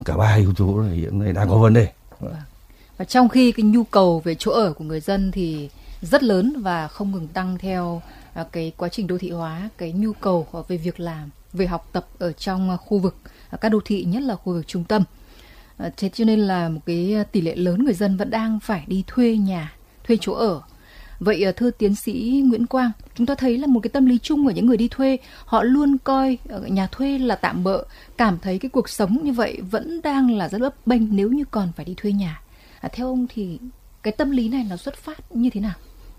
Cả ba yếu tố này hiện nay đang có vấn đề. Và trong khi cái nhu cầu về chỗ ở của người dân thì rất lớn và không ngừng tăng theo cái quá trình đô thị hóa, cái nhu cầu về việc làm, về học tập ở trong khu vực các đô thị, nhất là khu vực trung tâm. Thế cho nên là một cái tỷ lệ lớn người dân vẫn đang phải đi thuê nhà, thuê chỗ ở. Vậy thưa tiến sĩ Nguyễn Quang, chúng ta thấy là một cái tâm lý chung của những người đi thuê, họ luôn coi nhà thuê là tạm bợ, cảm thấy cái cuộc sống như vậy vẫn đang là rất bấp bênh nếu như còn phải đi thuê nhà. Theo ông thì cái tâm lý này nó xuất phát như thế nào?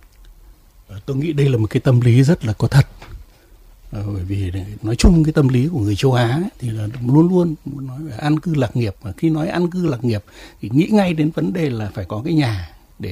Tôi nghĩ đây là một cái tâm lý rất là có thật. Bởi vì nói chung cái tâm lý của người châu Á ấy, thì là luôn luôn muốn nói về an cư lạc nghiệp. Mà khi nói an cư lạc nghiệp thì nghĩ ngay đến vấn đề là phải có cái nhà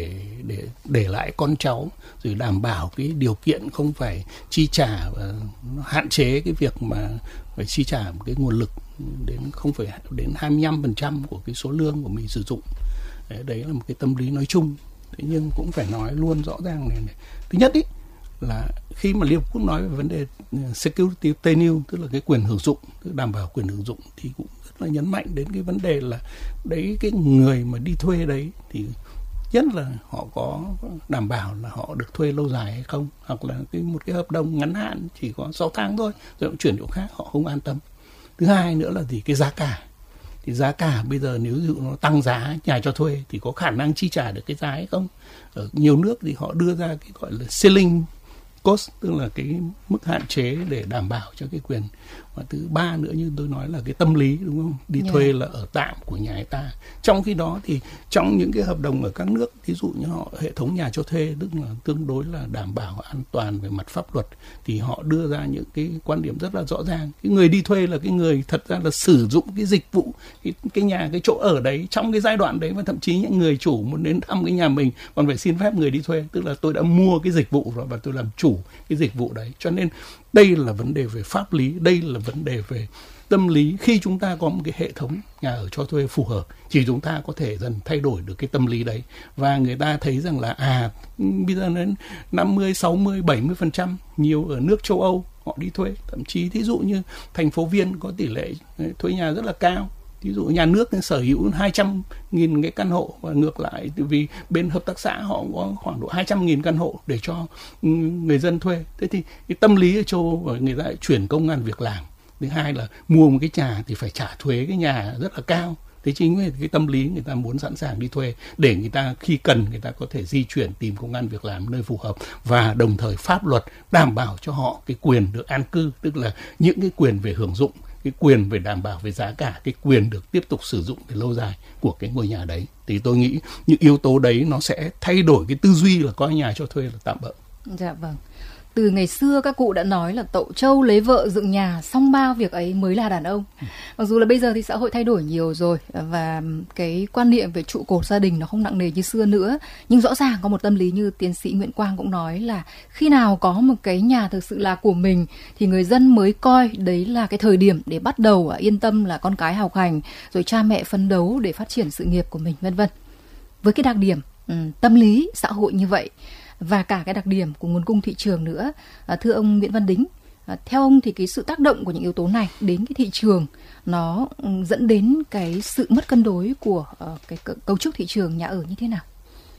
để lại con cháu, rồi đảm bảo cái điều kiện không phải chi trả và hạn chế cái việc mà phải chi trả một cái nguồn lực không phải đến 25% của cái số lương của mình sử dụng. Đấy là một cái tâm lý nói chung. Thế nhưng cũng phải nói luôn rõ ràng này. Thứ nhất ý, là khi mà Liên Hợp Quốc nói về vấn đề security tenure, tức là cái quyền hưởng dụng, tức đảm bảo quyền hưởng dụng, thì cũng rất là nhấn mạnh đến cái vấn đề là đấy, cái người mà đi thuê đấy thì nhất là họ có đảm bảo là họ được thuê lâu dài hay không, hoặc là một cái hợp đồng ngắn hạn chỉ có 6 tháng thôi rồi chuyển chỗ khác họ không an tâm. Thứ hai nữa là cái giá cả. Thì giá cả bây giờ nếu dụ nó tăng giá nhà cho thuê thì có khả năng chi trả được cái giá hay không. Ở nhiều nước thì họ đưa ra cái gọi là ceiling cost, tức là cái mức hạn chế để đảm bảo cho cái quyền. Và thứ ba nữa như tôi nói là cái tâm lý, đúng không? Đi thuê là ở tạm của nhà người ta. Trong khi đó thì trong những cái hợp đồng ở các nước, ví dụ như họ hệ thống nhà cho thuê tức là tương đối là đảm bảo an toàn về mặt pháp luật, thì họ đưa ra những cái quan điểm rất là rõ ràng. Cái người đi thuê là cái người thật ra là sử dụng cái dịch vụ, cái nhà, cái chỗ ở đấy trong cái giai đoạn đấy, và thậm chí những người chủ muốn đến thăm cái nhà mình còn phải xin phép người đi thuê, tức là tôi đã mua cái dịch vụ rồi và tôi làm chủ cái dịch vụ đấy. Cho nên đây là vấn đề về pháp lý, đây là vấn đề về tâm lý. Khi chúng ta có một cái hệ thống nhà ở cho thuê phù hợp thì chúng ta có thể dần thay đổi được cái tâm lý đấy, và người ta thấy rằng là bây giờ đến 50, 60, 70% nhiều ở nước châu Âu họ đi thuê. Thậm chí thí dụ như thành phố Viên có tỷ lệ thuê nhà rất là cao. Ví dụ nhà nước sở hữu 200.000 cái căn hộ, và ngược lại vì bên hợp tác xã họ có khoảng độ 200.000 căn hộ để cho người dân thuê. Thế thì cái tâm lý ở châu Âu người ta lại chuyển công ăn việc làm. Thứ hai là mua một cái nhà thì phải trả thuế cái nhà rất là cao. Thế chính vì cái tâm lý người ta muốn sẵn sàng đi thuê để người ta khi cần người ta có thể di chuyển tìm công ăn việc làm nơi phù hợp, và đồng thời pháp luật đảm bảo cho họ cái quyền được an cư, tức là những cái quyền về hưởng dụng, cái quyền về đảm bảo về giá cả, cái quyền được tiếp tục sử dụng về lâu dài của cái ngôi nhà đấy. Thì tôi nghĩ những yếu tố đấy nó sẽ thay đổi cái tư duy là coi nhà cho thuê là tạm bợ. Dạ vâng. Từ ngày xưa các cụ đã nói là tậu trâu lấy vợ dựng nhà, xong bao việc ấy mới là đàn ông. Mặc dù là bây giờ thì xã hội thay đổi nhiều rồi và cái quan niệm về trụ cột gia đình nó không nặng nề như xưa nữa, nhưng rõ ràng có một tâm lý như tiến sĩ Nguyễn Quang cũng nói là khi nào có một cái nhà thực sự là của mình thì người dân mới coi đấy là cái thời điểm để bắt đầu yên tâm là con cái học hành, rồi cha mẹ phấn đấu để phát triển sự nghiệp của mình, vân vân. Với cái đặc điểm tâm lý xã hội như vậy và cả cái đặc điểm của nguồn cung thị trường nữa, thưa ông Nguyễn Văn Đính, theo ông thì cái sự tác động của những yếu tố này đến cái thị trường nó dẫn đến cái sự mất cân đối của cái cấu trúc thị trường nhà ở như thế nào?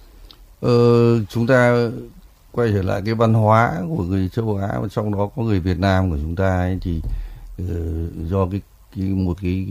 Chúng ta quay trở lại cái văn hóa của người châu Á, và trong đó có người Việt Nam của chúng ta ấy, thì do một cái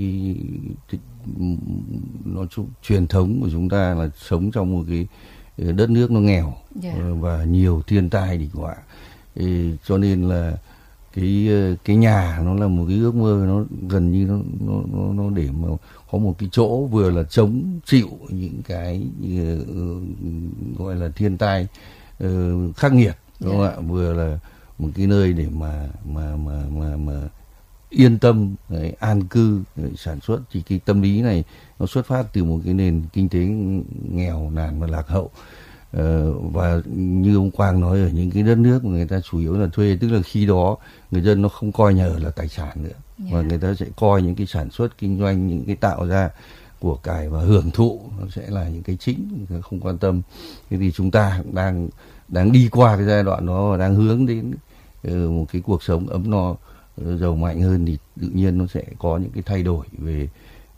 nói chung truyền thống của chúng ta là sống trong một cái đất nước nó nghèo và nhiều thiên tai địch họa, cho nên là cái nhà nó là một cái ước mơ, nó gần như nó để mà có một cái chỗ vừa là chống chịu những cái gọi là thiên tai khắc nghiệt, đúng không ạ, vừa là một cái nơi để mà yên tâm an cư sản xuất. Thì cái tâm lý này nó xuất phát từ một cái nền kinh tế nghèo nàn và lạc hậu. Và như ông Quang nói, ở những cái đất nước mà người ta chủ yếu là thuê, tức là khi đó người dân nó không coi nhà ở là tài sản nữa, và người ta sẽ coi những cái sản xuất kinh doanh, những cái tạo ra của cải và hưởng thụ nó sẽ là những cái chính, người ta không quan tâm. Thế thì chúng ta đang đi qua cái giai đoạn đó và đang hướng đến một cái cuộc sống ấm no giàu mạnh hơn, thì tự nhiên nó sẽ có những cái thay đổi về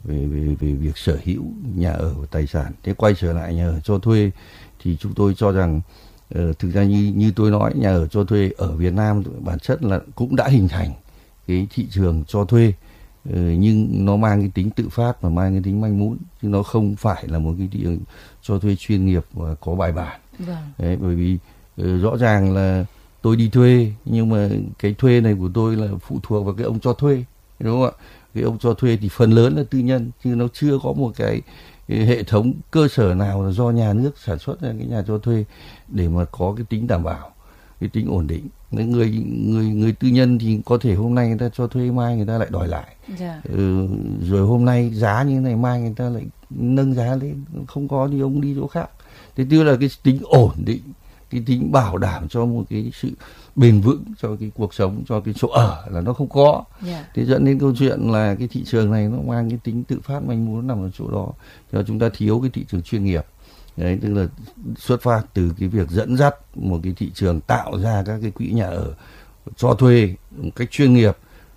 về việc sở hữu nhà ở và tài sản. Thế quay trở lại nhà ở cho thuê thì chúng tôi cho rằng thực ra như tôi nói, nhà ở cho thuê ở Việt Nam bản chất là cũng đã hình thành cái thị trường cho thuê, nhưng nó mang cái tính tự phát và mang cái tính manh mún, chứ nó không phải là một cái thị trường cho thuê chuyên nghiệp và có bài bản. Đấy, bởi vì rõ ràng là tôi đi thuê, nhưng mà cái thuê này của tôi là phụ thuộc vào cái ông cho thuê, đúng không ạ? Cái ông cho thuê thì phần lớn là tư nhân, chứ nó chưa có một cái hệ thống cơ sở nào là do nhà nước sản xuất ra cái nhà cho thuê để mà có cái tính đảm bảo, cái tính ổn định. Người tư nhân thì có thể hôm nay người ta cho thuê, mai người ta lại đòi lại. Rồi hôm nay giá như thế này, mai người ta lại nâng giá lên, không có thì ông đi chỗ khác. Thế tức là cái tính ổn định, cái tính bảo đảm cho một cái sự bền vững cho cái cuộc sống, cho cái chỗ ở là nó không có. Thế dẫn đến câu chuyện là cái thị trường này nó mang cái tính tự phát manh mún nằm ở chỗ đó. Cho chúng ta thiếu cái thị trường chuyên nghiệp. Đấy, tức là xuất phát từ cái việc dẫn dắt một cái thị trường tạo ra các cái quỹ nhà ở cho thuê một cách chuyên nghiệp,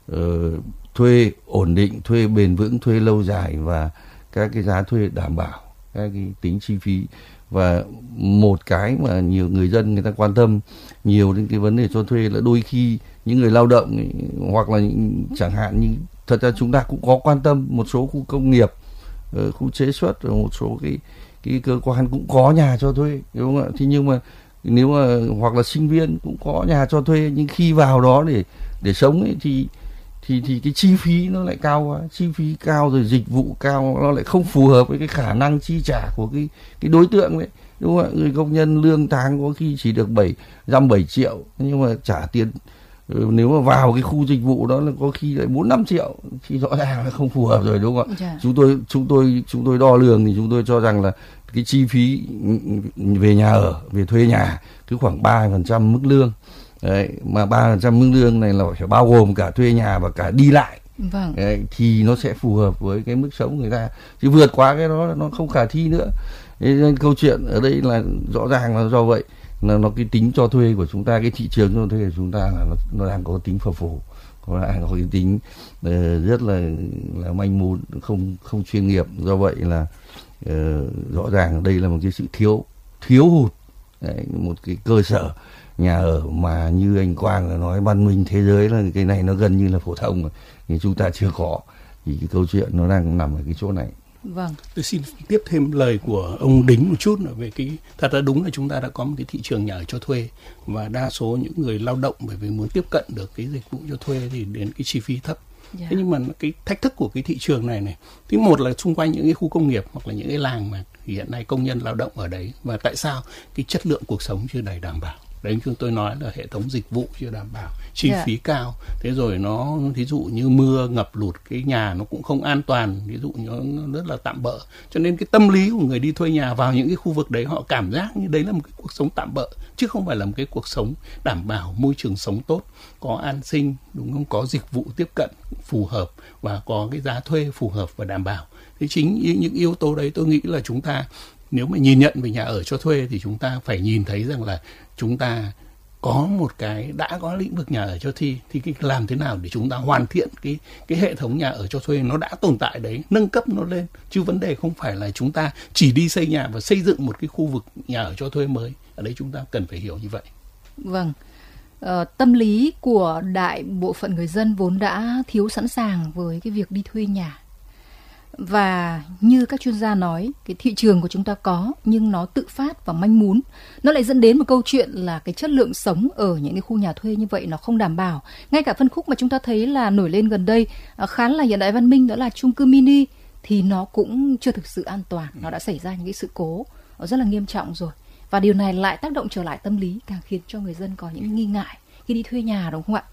thuê ổn định, thuê bền vững, thuê lâu dài và các cái giá thuê đảm bảo các cái tính chi phí. Và một cái mà nhiều người dân người ta quan tâm nhiều đến cái vấn đề cho thuê là đôi khi những người lao động ấy, hoặc là chẳng hạn như thật ra chúng ta cũng có quan tâm một số khu công nghiệp, khu chế xuất, và một số cái cơ quan cũng có nhà cho thuê, đúng không ạ? Thế nhưng mà nếu mà hoặc là sinh viên cũng có nhà cho thuê, nhưng khi vào đó để sống ấy thì cái chi phí nó lại cao quá, chi phí cao rồi dịch vụ cao, nó lại không phù hợp với cái khả năng chi trả của cái đối tượng đấy, đúng không ạ? Người công nhân lương tháng có khi chỉ được 7 triệu, nhưng mà trả tiền nếu mà vào cái khu dịch vụ đó là có khi lại 4-5 triệu thì rõ ràng là không phù hợp rồi, đúng không ạ? Chúng tôi đo lường thì chúng tôi cho rằng là cái chi phí về nhà ở, về thuê nhà cứ khoảng 3% mức lương. Đấy, mà 3% mức lương này là phải bao gồm cả thuê nhà và cả đi lại. Đấy, thì nó sẽ phù hợp với cái mức sống người ta, chứ vượt quá cái đó nó không khả thi nữa. Nên câu chuyện ở đây là rõ ràng là do vậy là nó cái tính cho thuê của chúng ta, cái thị trường cho thuê của chúng ta là nó đang có tính phập phù, có cái tính rất là manh mún, không chuyên nghiệp. Do vậy là rõ ràng đây là một cái sự thiếu hụt. Đấy, một cái cơ sở nhà ở mà như anh Quang nói văn minh thế giới là cái này nó gần như là phổ thông rồi, thì chúng ta chưa có, thì cái câu chuyện nó đang nằm ở cái chỗ này. Vâng. Tôi xin tiếp thêm lời của ông Đính một chút nữa về cái, thật ra đúng là chúng ta đã có một cái thị trường nhà ở cho thuê, và đa số những người lao động bởi vì muốn tiếp cận được cái dịch vụ cho thuê thì đến cái chi phí thấp. Thế nhưng mà cái thách thức của cái thị trường này, thứ một là xung quanh những cái khu công nghiệp hoặc là những cái làng mà hiện nay công nhân lao động ở đấy, và tại sao cái chất lượng cuộc sống chưa đầy đảm bảo. Đấy, chúng tôi nói là hệ thống dịch vụ chưa đảm bảo, chi phí cao, thế rồi nó thí dụ như mưa ngập lụt, cái nhà nó cũng không an toàn, ví dụ như nó rất là tạm bợ, cho nên cái tâm lý của người đi thuê nhà vào những cái khu vực đấy, họ cảm giác như đấy là một cái cuộc sống tạm bợ, chứ không phải là một cái cuộc sống đảm bảo môi trường sống tốt, có an sinh, đúng không, có dịch vụ tiếp cận phù hợp và có cái giá thuê phù hợp và đảm bảo. Thế chính những yếu tố đấy tôi nghĩ là chúng ta nếu mà nhìn nhận về nhà ở cho thuê thì chúng ta phải nhìn thấy rằng là chúng ta có một cái đã có lĩnh vực nhà ở cho thuê, thì làm thế nào để chúng ta hoàn thiện cái hệ thống nhà ở cho thuê nó đã tồn tại đấy, nâng cấp nó lên, chứ vấn đề không phải là chúng ta chỉ đi xây nhà và xây dựng một cái khu vực nhà ở cho thuê mới. Ở đấy chúng ta cần phải hiểu như vậy. Vâng. Tâm lý của đại bộ phận người dân vốn đã thiếu sẵn sàng với cái việc đi thuê nhà. Và như các chuyên gia nói, cái thị trường của chúng ta có nhưng nó tự phát và manh mún. Nó lại dẫn đến một câu chuyện là cái chất lượng sống ở những cái khu nhà thuê như vậy nó không đảm bảo. Ngay cả phân khúc mà chúng ta thấy là nổi lên gần đây khá là hiện đại văn minh, đó là chung cư mini, thì nó cũng chưa thực sự an toàn. Nó đã xảy ra những cái sự cố rất là nghiêm trọng rồi. Và điều này lại tác động trở lại tâm lý, càng khiến cho người dân có những nghi ngại khi đi thuê nhà, đúng không ạ?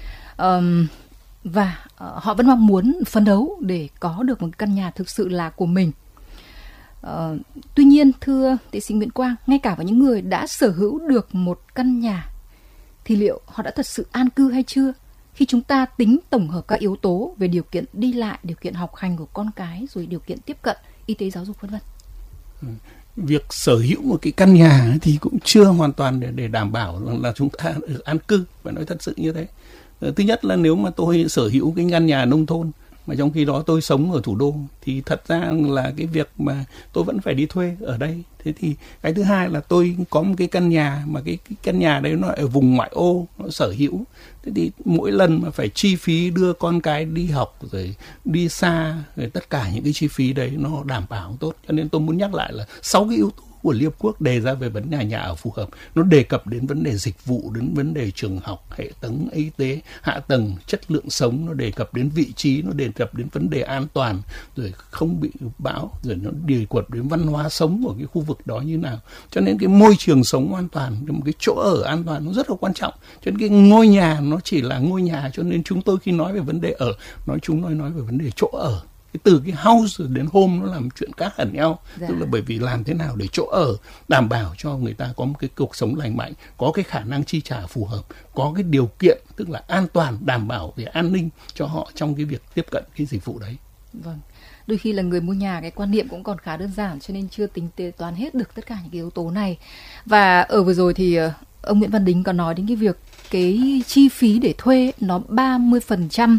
Và họ vẫn mong muốn phấn đấu để có được một căn nhà thực sự là của mình. Tuy nhiên, thưa tiến sĩ Nguyễn Quang, ngay cả với những người đã sở hữu được một căn nhà thì liệu họ đã thật sự an cư hay chưa? Khi chúng ta tính tổng hợp các yếu tố về điều kiện đi lại, điều kiện học hành của con cái, rồi điều kiện tiếp cận, y tế, giáo dục v.v. Việc sở hữu một cái căn nhà thì cũng chưa hoàn toàn để đảm bảo là chúng ta được an cư, phải nói thật sự như thế. Thứ nhất là nếu mà tôi sở hữu cái căn nhà nông thôn mà trong khi đó tôi sống ở thủ đô thì thật ra là cái việc mà tôi vẫn phải đi thuê ở đây. Thế thì cái thứ hai là tôi có một cái căn nhà mà cái căn nhà đấy nó ở vùng ngoại ô, nó sở hữu. Thế thì mỗi lần mà phải chi phí đưa con cái đi học rồi đi xa, rồi tất cả những cái chi phí đấy nó đảm bảo tốt. Cho nên tôi muốn nhắc lại là 6 cái yếu tố của Liên Hợp Quốc đề ra về vấn đề nhà ở phù hợp, nó đề cập đến vấn đề dịch vụ, đến vấn đề trường học, hệ thống y tế, hạ tầng, chất lượng sống, nó đề cập đến vị trí, nó đề cập đến vấn đề an toàn, rồi không bị bão, rồi nó đề cập đến văn hóa sống của cái khu vực đó như nào. Cho nên cái môi trường sống an toàn, một cái chỗ ở an toàn nó rất là quan trọng. Cho nên cái ngôi nhà nó chỉ là ngôi nhà, cho nên chúng tôi khi nói về vấn đề ở, nói về vấn đề chỗ ở. Từ cái house đến home nó làm chuyện khác hẳn nhau. Tức là bởi vì làm thế nào để chỗ ở đảm bảo cho người ta có một cái cuộc sống lành mạnh, có cái khả năng chi trả phù hợp, có cái điều kiện tức là an toàn, đảm bảo về an ninh cho họ trong cái việc tiếp cận cái dịch vụ đấy. Vâng. Đôi khi là người mua nhà cái quan niệm cũng còn khá đơn giản, cho nên chưa tính toán hết được tất cả những cái yếu tố này. Và ở vừa rồi thì ông Nguyễn Văn Đính có nói đến cái việc cái chi phí để thuê nó 30%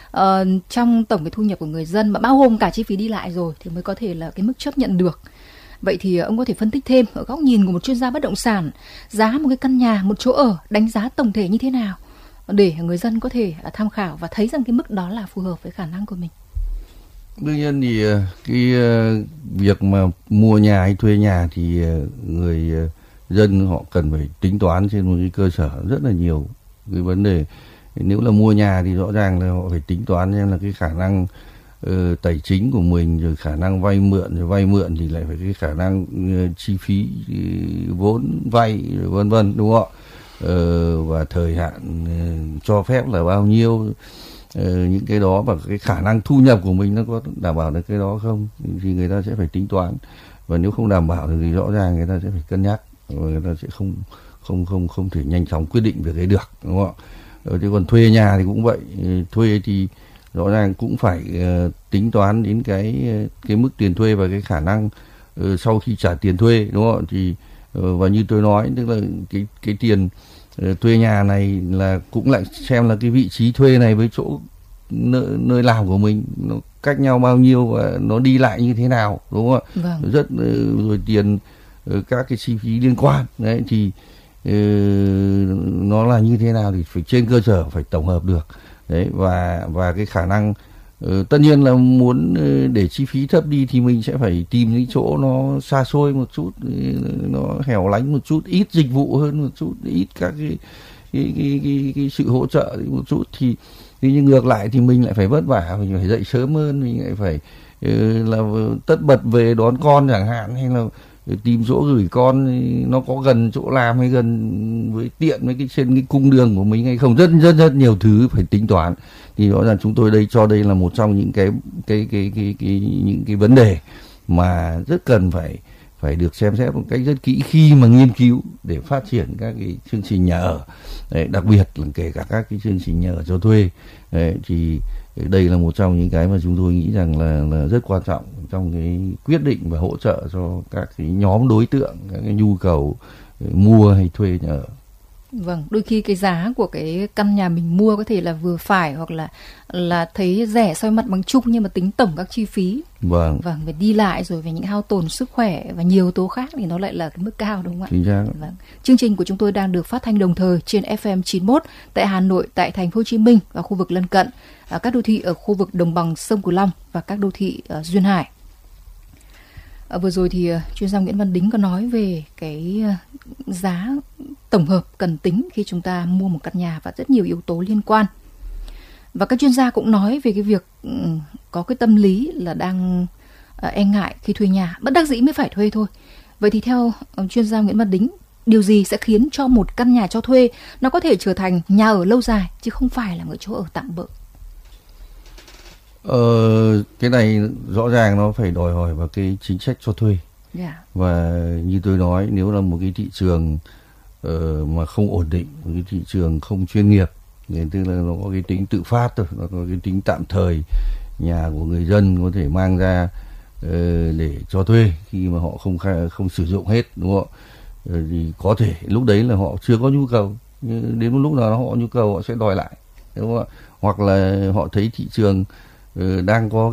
trong tổng cái thu nhập của người dân, mà bao gồm cả chi phí đi lại rồi thì mới có thể là cái mức chấp nhận được. Vậy thì ông có thể phân tích thêm ở góc nhìn của một chuyên gia bất động sản, giá một cái căn nhà, một chỗ ở, đánh giá tổng thể như thế nào để người dân có thể tham khảo và thấy rằng cái mức đó là phù hợp với khả năng của mình. Đương nhiên thì cái việc mà mua nhà hay thuê nhà thì người dân họ cần phải tính toán trên một cái cơ sở rất là nhiều cái vấn đề. Nếu là mua nhà thì rõ ràng là họ phải tính toán xem là cái khả năng tài chính của mình, rồi khả năng vay mượn, rồi vay mượn thì lại phải cái khả năng chi phí vốn vay vân vân, đúng không ạ? Và thời hạn cho phép là bao nhiêu, những cái đó, và cái khả năng thu nhập của mình nó có đảm bảo được cái đó không thì người ta sẽ phải tính toán. Và nếu không đảm bảo thì rõ ràng người ta sẽ phải cân nhắc, và người ta sẽ không thể nhanh chóng quyết định việc ấy được, đúng không ạ? Thế còn thuê nhà thì cũng vậy, thuê thì rõ ràng cũng phải tính toán đến cái mức tiền thuê và cái khả năng sau khi trả tiền thuê, đúng không? Thì và như tôi nói, tức là cái tiền thuê nhà này là cũng lại xem là cái vị trí thuê này với chỗ nơi làm của mình nó cách nhau bao nhiêu và nó đi lại như thế nào, đúng không ạ? Vâng. Rất rồi tiền các cái chi phí liên quan đấy thì nó là như thế nào thì phải trên cơ sở phải tổng hợp được đấy. Và cái khả năng tất nhiên là muốn để chi phí thấp đi thì mình sẽ phải tìm những chỗ nó xa xôi một chút, nó hẻo lánh một chút, ít dịch vụ hơn một chút, ít các cái sự hỗ trợ một chút. Thì nhưng ngược lại thì mình lại phải vất vả, mình phải dậy sớm hơn, mình lại phải là tất bật về đón con chẳng hạn, hay là tìm chỗ gửi con nó có gần chỗ làm hay gần với tiện với trên cái cung đường của mình hay không, rất nhiều thứ phải tính toán. Thì rõ ràng chúng tôi cho đây là một trong những những cái vấn đề mà rất cần phải được xem xét một cách rất kỹ khi mà nghiên cứu để phát triển các cái chương trình nhà ở. Đấy, đặc biệt là kể cả các cái chương trình nhà ở cho thuê. Đấy, thì đây là một trong những cái mà chúng tôi nghĩ rằng là rất quan trọng trong cái quyết định và hỗ trợ cho các cái nhóm đối tượng, các cái nhu cầu mua hay thuê nhà ở. Vâng, đôi khi cái giá của cái căn nhà mình mua có thể là vừa phải, hoặc là thấy rẻ soi mặt bằng chung, nhưng mà tính tổng các chi phí, vâng, về đi lại rồi về những hao tổn sức khỏe và nhiều yếu tố khác thì nó lại là cái mức cao, đúng không ạ? Chính xác. Vâng. Chương trình của chúng tôi đang được phát thanh đồng thời trên FM 91 tại Hà Nội, tại Thành phố Hồ Chí Minh và khu vực lân cận, các đô thị ở khu vực đồng bằng sông Cửu Long và các đô thị duyên hải. Vừa rồi thì chuyên gia Nguyễn Văn Đính có nói về cái giá tổng hợp cần tính khi chúng ta mua một căn nhà và rất nhiều yếu tố liên quan. Và các chuyên gia cũng nói về cái việc có cái tâm lý là đang e ngại khi thuê nhà, bất đắc dĩ mới phải thuê thôi. Vậy thì theo chuyên gia Nguyễn Văn Đính, điều gì sẽ khiến cho một căn nhà cho thuê nó có thể trở thành nhà ở lâu dài chứ không phải là một chỗ ở tạm bợ? Cái này rõ ràng nó phải đòi hỏi vào cái chính sách cho thuê. Và như tôi nói, nếu là một cái thị trường mà không ổn định, một cái thị trường không chuyên nghiệp, tức là nó có cái tính tự phát thôi, nó có cái tính tạm thời, nhà của người dân có thể mang ra để cho thuê khi mà họ không sử dụng hết, đúng không? Thì có thể lúc đấy là họ chưa có nhu cầu, nhưng đến một lúc nào họ nhu cầu họ sẽ đòi lại, đúng không ạ? Hoặc là họ thấy thị trường đang có